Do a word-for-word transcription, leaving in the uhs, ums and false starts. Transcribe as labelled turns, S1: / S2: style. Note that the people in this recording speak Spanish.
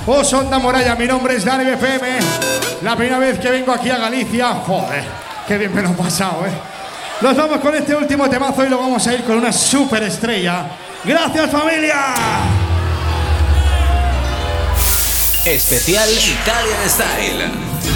S1: Os Onda Moralla, mi nombre es Dani F M. La primera vez que vengo aquí a Galicia. Joder, qué bien me lo he pasado, eh. Nos vamos con este último temazo y lo vamos a ir con una super estrella. ¡Gracias, familia!
S2: Especial Italian Style.